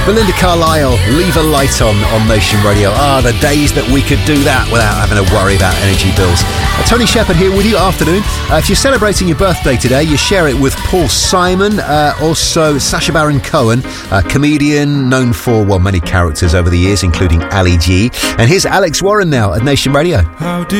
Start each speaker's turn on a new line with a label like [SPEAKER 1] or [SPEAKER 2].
[SPEAKER 1] Belinda Carlisle, Leave a Light on Nation Radio. The days that we could do that without having to worry about energy bills. Tony Shepherd here with you, afternoon. If you're celebrating your birthday today, you share it with Paul Simon, also Sacha Baron Cohen, a comedian known for, many characters over the years, including Ali G. And here's Alex Warren now at Nation Radio.